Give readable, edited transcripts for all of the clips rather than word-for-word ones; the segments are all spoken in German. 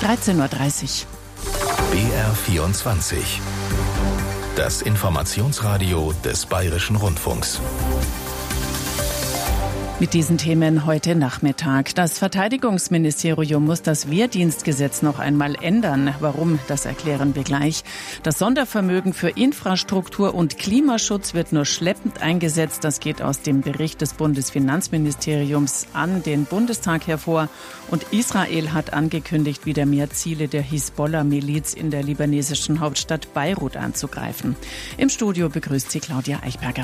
13:30 Uhr. BR24. Das Informationsradio des Bayerischen Rundfunks. Mit diesen Themen heute Nachmittag. Das Verteidigungsministerium muss das Wehrdienstgesetz noch einmal ändern. Warum, das erklären wir gleich. Das Sondervermögen für Infrastruktur und Klimaschutz wird nur schleppend eingesetzt. Das geht aus dem Bericht des Bundesfinanzministeriums an den Bundestag hervor. Und Israel hat angekündigt, wieder mehr Ziele der Hisbollah-Miliz in der libanesischen Hauptstadt Beirut anzugreifen. Im Studio begrüßt sie Claudia Eichberger.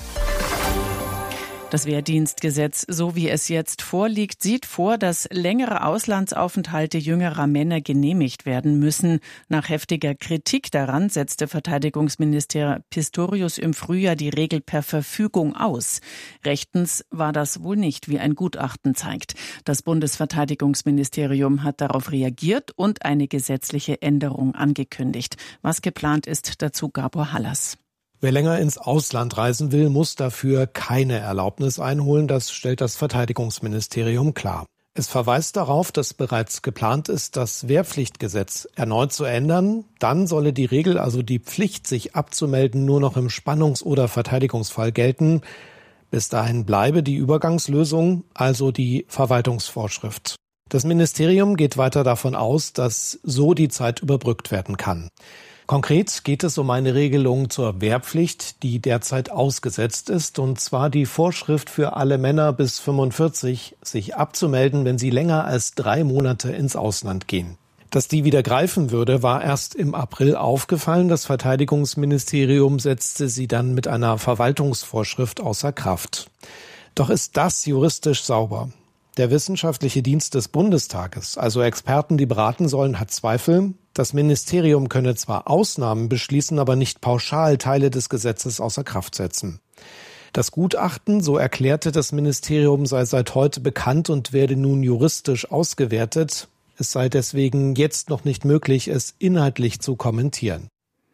Das Wehrdienstgesetz, so wie es jetzt vorliegt, sieht vor, dass längere Auslandsaufenthalte jüngerer Männer genehmigt werden müssen. Nach heftiger Kritik daran setzte Verteidigungsminister Pistorius im Frühjahr die Regel per Verfügung aus. Rechtens war das wohl nicht, wie ein Gutachten zeigt. Das Bundesverteidigungsministerium hat darauf reagiert und eine gesetzliche Änderung angekündigt. Was geplant ist, dazu Gabor Hallas. Wer länger ins Ausland reisen will, muss dafür keine Erlaubnis einholen. Das stellt das Verteidigungsministerium klar. Es verweist darauf, dass bereits geplant ist, das Wehrpflichtgesetz erneut zu ändern. Dann solle die Regel, also die Pflicht, sich abzumelden, nur noch im Spannungs- oder Verteidigungsfall gelten. Bis dahin bleibe die Übergangslösung, also die Verwaltungsvorschrift. Das Ministerium geht weiter davon aus, dass so die Zeit überbrückt werden kann. Konkret geht es um eine Regelung zur Wehrpflicht, die derzeit ausgesetzt ist, und zwar die Vorschrift für alle Männer bis 45, sich abzumelden, wenn sie länger als 3 Monate ins Ausland gehen. Dass die wieder greifen würde, war erst im April aufgefallen. Das Verteidigungsministerium setzte sie dann mit einer Verwaltungsvorschrift außer Kraft. Doch ist das juristisch sauber? Der wissenschaftliche Dienst des Bundestages, also Experten, die beraten sollen, hat Zweifel. Das Ministerium könne zwar Ausnahmen beschließen, aber nicht pauschal Teile des Gesetzes außer Kraft setzen. Das Gutachten, so erklärte das Ministerium, sei seit heute bekannt und werde nun juristisch ausgewertet. Es sei deswegen jetzt noch nicht möglich, es inhaltlich zu kommentieren.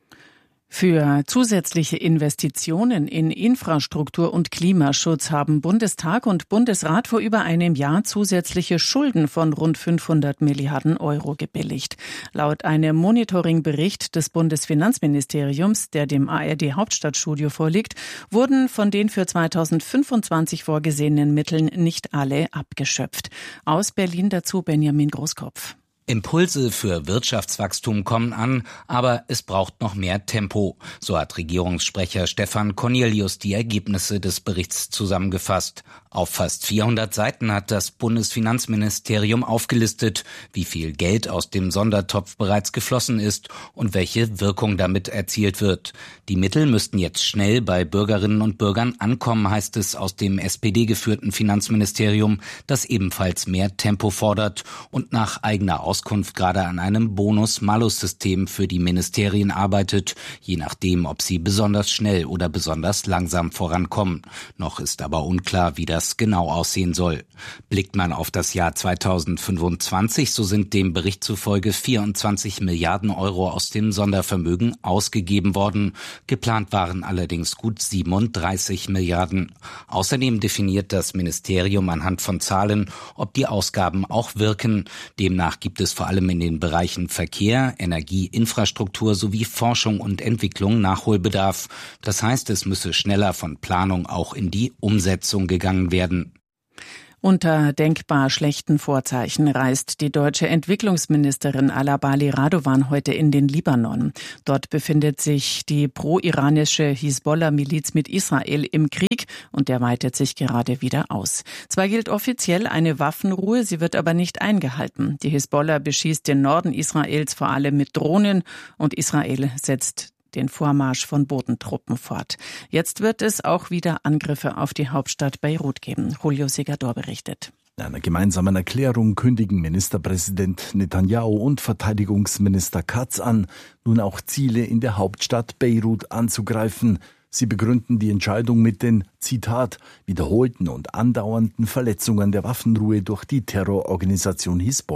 Für zusätzliche Investitionen in Infrastruktur und Klimaschutz haben Bundestag und Bundesrat vor über einem Jahr zusätzliche Schulden von rund 500 Milliarden Euro gebilligt. Laut einem Monitoringbericht des Bundesfinanzministeriums, der dem ARD Hauptstadtstudio vorliegt, wurden von den für 2025 vorgesehenen Mitteln nicht alle abgeschöpft. Aus Berlin dazu Benjamin Großkopf. Impulse für Wirtschaftswachstum kommen an, aber es braucht noch mehr Tempo. So hat Regierungssprecher Stefan Cornelius die Ergebnisse des Berichts zusammengefasst. Auf fast 400 Seiten hat das Bundesfinanzministerium aufgelistet, wie viel Geld aus dem Sondertopf bereits geflossen ist und welche Wirkung damit erzielt wird. Die Mittel müssten jetzt schnell bei Bürgerinnen und Bürgern ankommen, heißt es aus dem SPD-geführten Finanzministerium, das ebenfalls mehr Tempo fordert und nach eigener Auskunft gerade an einem Bonus-Malus-System für die Ministerien arbeitet, je nachdem, ob sie besonders schnell oder besonders langsam vorankommen. Noch ist aber unklar, wie das genau aussehen soll. Blickt man auf das Jahr 2025, so sind dem Bericht zufolge 24 Milliarden Euro aus dem Sondervermögen ausgegeben worden. Geplant waren allerdings gut 37 Milliarden. Außerdem definiert das Ministerium anhand von Zahlen, ob die Ausgaben auch wirken. Demnach gibt es vor allem in den Bereichen Verkehr, Energie, Infrastruktur sowie Forschung und Entwicklung Nachholbedarf. Das heißt, es müsse schneller von Planung auch in die Umsetzung gegangen werden. Unter denkbar schlechten Vorzeichen reist die deutsche Entwicklungsministerin Ala Bali Radovan heute in den Libanon. Dort befindet sich die pro-iranische Hisbollah-Miliz mit Israel im Krieg und der weitet sich gerade wieder aus. Zwar gilt offiziell eine Waffenruhe, sie wird aber nicht eingehalten. Die Hisbollah beschießt den Norden Israels vor allem mit Drohnen und Israel setzt den Vormarsch von Bodentruppen fort. Jetzt wird es auch wieder Angriffe auf die Hauptstadt Beirut geben. Julio Segador berichtet. In einer gemeinsamen Erklärung kündigen Ministerpräsident Netanyahu und Verteidigungsminister Katz an, nun auch Ziele in der Hauptstadt Beirut anzugreifen. Sie begründen die Entscheidung mit den, Zitat, wiederholten und andauernden Verletzungen der Waffenruhe durch die Terrororganisation Hisbollah.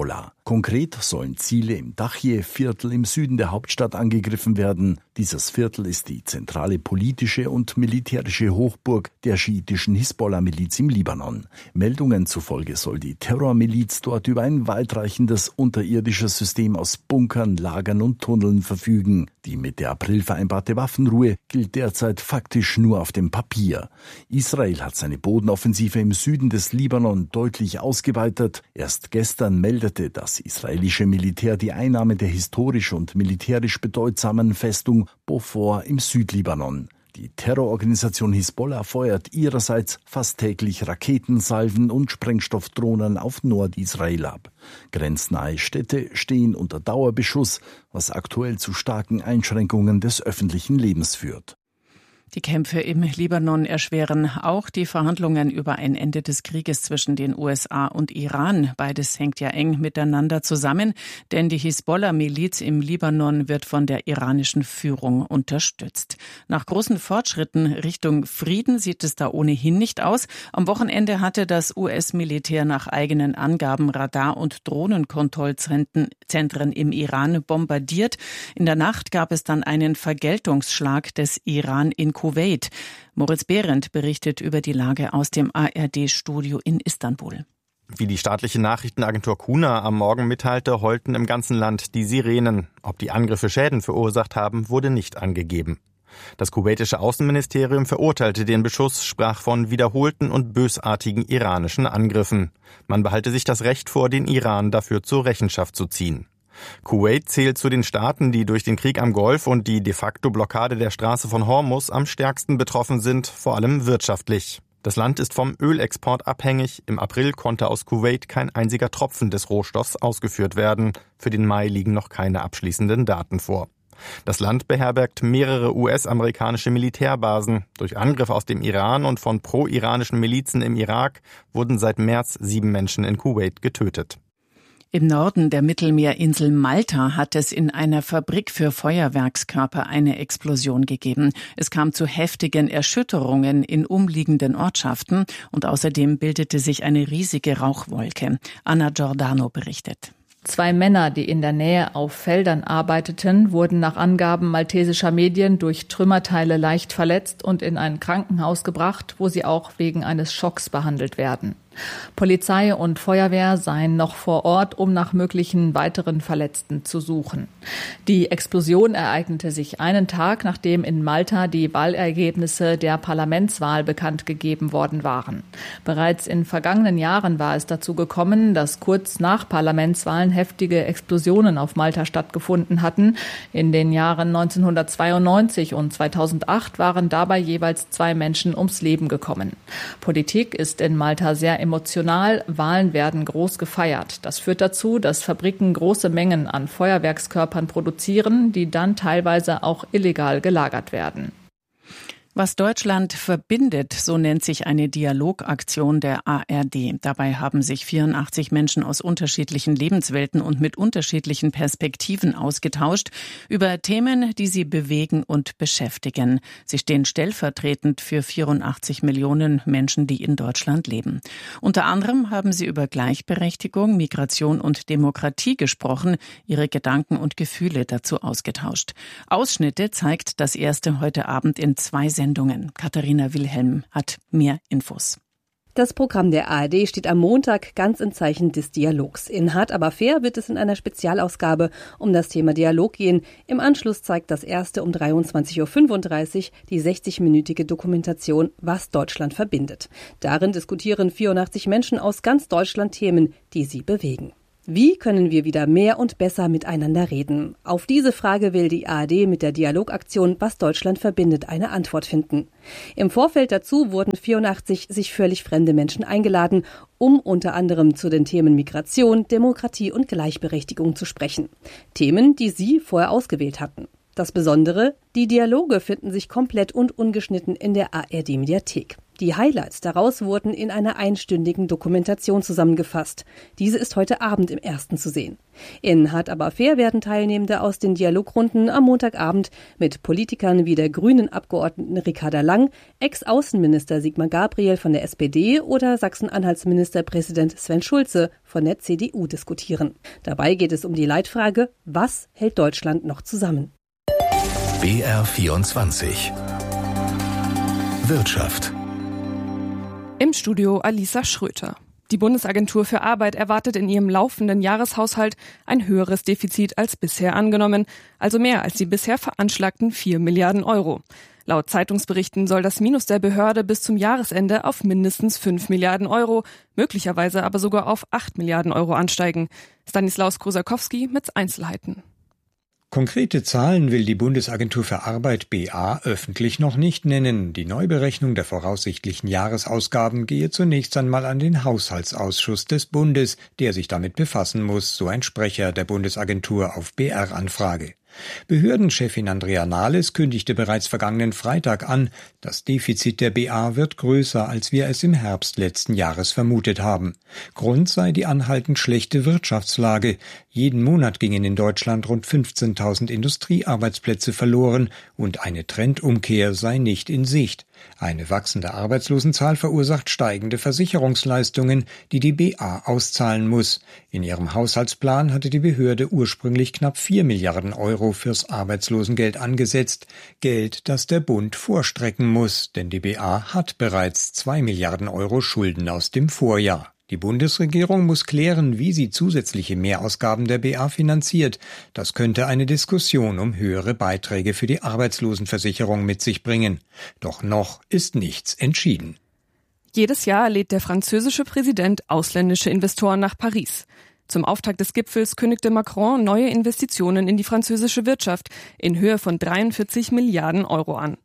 Konkret sollen Ziele im Dachje-Viertel im Süden der Hauptstadt angegriffen werden. Dieses Viertel ist die zentrale politische und militärische Hochburg der schiitischen Hisbollah-Miliz im Libanon. Meldungen zufolge soll die Terrormiliz dort über ein weitreichendes unterirdisches System aus Bunkern, Lagern und Tunneln verfügen. Die mit der April vereinbarte Waffenruhe gilt derzeit faktisch nur auf dem Papier. Israel hat seine Bodenoffensive im Süden des Libanon deutlich ausgeweitet. Erst gestern meldete das israelische Militär die Einnahme der historisch und militärisch bedeutsamen Festung Beaufort im Südlibanon. Die Terrororganisation Hisbollah feuert ihrerseits fast täglich Raketensalven und Sprengstoffdrohnen auf Nordisrael ab. Grenznahe Städte stehen unter Dauerbeschuss, was aktuell zu starken Einschränkungen des öffentlichen Lebens führt. Die Kämpfe im Libanon erschweren auch die Verhandlungen über ein Ende des Krieges zwischen den USA und Iran. Beides hängt ja eng miteinander zusammen, denn die Hisbollah-Miliz im Libanon wird von der iranischen Führung unterstützt. Nach großen Fortschritten Richtung Frieden sieht es da ohnehin nicht aus. Am Wochenende hatte das US-Militär nach eigenen Angaben Radar- und Drohnenkontrollzentren im Iran bombardiert. In der Nacht gab es dann einen Vergeltungsschlag des Iran in Kuwait. Moritz Behrendt berichtet über die Lage aus dem ARD-Studio in Istanbul. Wie die staatliche Nachrichtenagentur Kuna am Morgen mitteilte, heulten im ganzen Land die Sirenen. Ob die Angriffe Schäden verursacht haben, wurde nicht angegeben. Das kuwaitische Außenministerium verurteilte den Beschuss, sprach von wiederholten und bösartigen iranischen Angriffen. Man behalte sich das Recht vor, den Iran dafür zur Rechenschaft zu ziehen. Kuwait zählt zu den Staaten, die durch den Krieg am Golf und die de facto Blockade der Straße von Hormuz am stärksten betroffen sind, vor allem wirtschaftlich. Das Land ist vom Ölexport abhängig. Im April konnte aus Kuwait kein einziger Tropfen des Rohstoffs ausgeführt werden. Für den Mai liegen noch keine abschließenden Daten vor. Das Land beherbergt mehrere US-amerikanische Militärbasen. Durch Angriffe aus dem Iran und von pro-iranischen Milizen im Irak wurden seit März 7 Menschen in Kuwait getötet. Im Norden der Mittelmeerinsel Malta hat es in einer Fabrik für Feuerwerkskörper eine Explosion gegeben. Es kam zu heftigen Erschütterungen in umliegenden Ortschaften und außerdem bildete sich eine riesige Rauchwolke. Anna Giordano berichtet. 2 Männer, die in der Nähe auf Feldern arbeiteten, wurden nach Angaben maltesischer Medien durch Trümmerteile leicht verletzt und in ein Krankenhaus gebracht, wo sie auch wegen eines Schocks behandelt werden. Polizei und Feuerwehr seien noch vor Ort, um nach möglichen weiteren Verletzten zu suchen. Die Explosion ereignete sich einen Tag, nachdem in Malta die Wahlergebnisse der Parlamentswahl bekannt gegeben worden waren. Bereits in vergangenen Jahren war es dazu gekommen, dass kurz nach Parlamentswahlen heftige Explosionen auf Malta stattgefunden hatten. In den Jahren 1992 und 2008 waren dabei jeweils 2 Menschen ums Leben gekommen. Politik ist in Malta sehr emotional, Wahlen werden groß gefeiert. Das führt dazu, dass Fabriken große Mengen an Feuerwerkskörpern produzieren, die dann teilweise auch illegal gelagert werden. Was Deutschland verbindet, so nennt sich eine Dialogaktion der ARD. Dabei haben sich 84 Menschen aus unterschiedlichen Lebenswelten und mit unterschiedlichen Perspektiven ausgetauscht über Themen, die sie bewegen und beschäftigen. Sie stehen stellvertretend für 84 Millionen Menschen, die in Deutschland leben. Unter anderem haben sie über Gleichberechtigung, Migration und Demokratie gesprochen, ihre Gedanken und Gefühle dazu ausgetauscht. Ausschnitte zeigt das erste heute Abend in 2 Sendungen. Katharina Wilhelm hat mehr Infos. Das Programm der ARD steht am Montag ganz im Zeichen des Dialogs. In Hart aber fair wird es in einer Spezialausgabe um das Thema Dialog gehen. Im Anschluss zeigt das erste um 23.35 Uhr die 60-minütige Dokumentation Was Deutschland verbindet. Darin diskutieren 84 Menschen aus ganz Deutschland Themen, die sie bewegen. Wie können wir wieder mehr und besser miteinander reden? Auf diese Frage will die ARD mit der Dialogaktion Was Deutschland verbindet eine Antwort finden. Im Vorfeld dazu wurden 84 sich völlig fremde Menschen eingeladen, um unter anderem zu den Themen Migration, Demokratie und Gleichberechtigung zu sprechen. Themen, die sie vorher ausgewählt hatten. Das Besondere, die Dialoge finden sich komplett und ungeschnitten in der ARD-Mediathek. Die Highlights daraus wurden in einer einstündigen Dokumentation zusammengefasst. Diese ist heute Abend im Ersten zu sehen. In Hart aber fair werden Teilnehmende aus den Dialogrunden am Montagabend mit Politikern wie der grünen Abgeordneten Ricarda Lang, Ex-Außenminister Sigmar Gabriel von der SPD oder Sachsen-Anhalts-Ministerpräsident Sven Schulze von der CDU diskutieren. Dabei geht es um die Leitfrage: Was hält Deutschland noch zusammen? BR24 Wirtschaft. Im Studio Alisa Schröter. Die Bundesagentur für Arbeit erwartet in ihrem laufenden Jahreshaushalt ein höheres Defizit als bisher angenommen, also mehr als die bisher veranschlagten 4 Milliarden Euro. Laut Zeitungsberichten soll das Minus der Behörde bis zum Jahresende auf mindestens 5 Milliarden Euro, möglicherweise aber sogar auf 8 Milliarden Euro ansteigen. Stanislaus Krosakowski mit Einzelheiten. Konkrete Zahlen will die Bundesagentur für Arbeit BA öffentlich noch nicht nennen. Die Neuberechnung der voraussichtlichen Jahresausgaben gehe zunächst einmal an den Haushaltsausschuss des Bundes, der sich damit befassen muss, so ein Sprecher der Bundesagentur auf BR-Anfrage. Behördenchefin Andrea Nahles kündigte bereits vergangenen Freitag an, das Defizit der BA wird größer, als wir es im Herbst letzten Jahres vermutet haben. Grund sei die anhaltend schlechte Wirtschaftslage. Jeden Monat gingen in Deutschland rund 15.000 Industriearbeitsplätze verloren und eine Trendumkehr sei nicht in Sicht. Eine wachsende Arbeitslosenzahl verursacht steigende Versicherungsleistungen, die die BA auszahlen muss. In ihrem Haushaltsplan hatte die Behörde ursprünglich knapp 4 Milliarden Euro fürs Arbeitslosengeld angesetzt. Geld, das der Bund vorstrecken muss, denn die BA hat bereits 2 Milliarden Euro Schulden aus dem Vorjahr. Die Bundesregierung muss klären, wie sie zusätzliche Mehrausgaben der BA finanziert. Das könnte eine Diskussion um höhere Beiträge für die Arbeitslosenversicherung mit sich bringen. Doch noch ist nichts entschieden. Jedes Jahr lädt der französische Präsident ausländische Investoren nach Paris. Zum Auftakt des Gipfels kündigte Macron neue Investitionen in die französische Wirtschaft in Höhe von 93 Milliarden Euro an.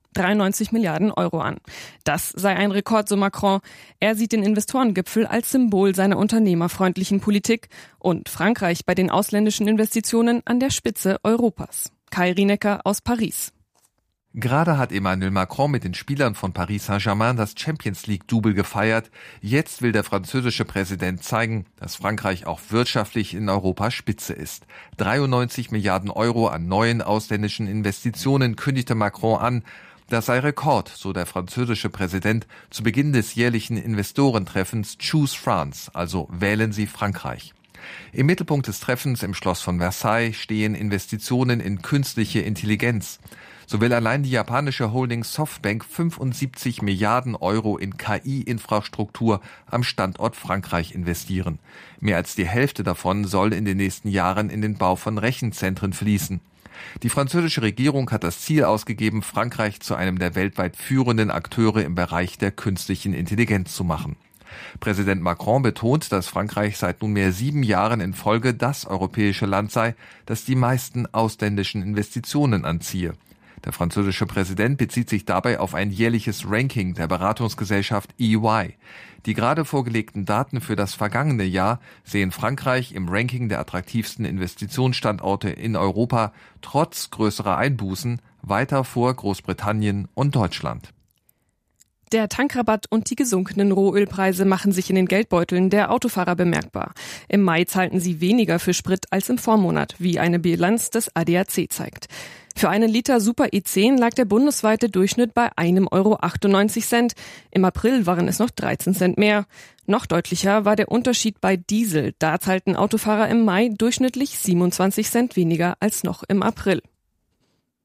Das sei ein Rekord, so Macron. Er sieht den Investorengipfel als Symbol seiner unternehmerfreundlichen Politik und Frankreich bei den ausländischen Investitionen an der Spitze Europas. Kai Rienecker aus Paris. Gerade hat Emmanuel Macron mit den Spielern von Paris Saint-Germain das Champions-League-Double gefeiert. Jetzt will der französische Präsident zeigen, dass Frankreich auch wirtschaftlich in Europa Spitze ist. 93 Milliarden Euro an neuen ausländischen Investitionen kündigte Macron an. Das sei Rekord, so der französische Präsident zu Beginn des jährlichen Investorentreffens Choose France, also wählen Sie Frankreich. Im Mittelpunkt des Treffens im Schloss von Versailles stehen Investitionen in künstliche Intelligenz. So will allein die japanische Holding Softbank 75 Milliarden Euro in KI-Infrastruktur am Standort Frankreich investieren. Mehr als die Hälfte davon soll in den nächsten Jahren in den Bau von Rechenzentren fließen. Die französische Regierung hat das Ziel ausgegeben, Frankreich zu einem der weltweit führenden Akteure im Bereich der künstlichen Intelligenz zu machen. Präsident Macron betont, dass Frankreich seit nunmehr 7 Jahren in Folge das europäische Land sei, das die meisten ausländischen Investitionen anziehe. Der französische Präsident bezieht sich dabei auf ein jährliches Ranking der Beratungsgesellschaft EY. Die gerade vorgelegten Daten für das vergangene Jahr sehen Frankreich im Ranking der attraktivsten Investitionsstandorte in Europa trotz größerer Einbußen weiter vor Großbritannien und Deutschland. Der Tankrabatt und die gesunkenen Rohölpreise machen sich in den Geldbeuteln der Autofahrer bemerkbar. Im Mai zahlten sie weniger für Sprit als im Vormonat, wie eine Bilanz des ADAC zeigt. Für einen Liter Super E10 lag der bundesweite Durchschnitt bei 1,98 €. Im April waren es noch 13 Cent mehr. Noch deutlicher war der Unterschied bei Diesel. Da zahlten Autofahrer im Mai durchschnittlich 27 Cent weniger als noch im April.